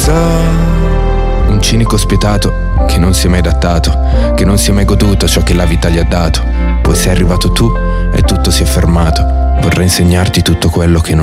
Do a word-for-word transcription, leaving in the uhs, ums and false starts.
so. Un cinico spietato che non si è mai adattato, che non si è mai goduto ciò che la vita gli ha dato. Poi sei arrivato tu e tutto si è fermato. Vorrei insegnarti tutto quello che non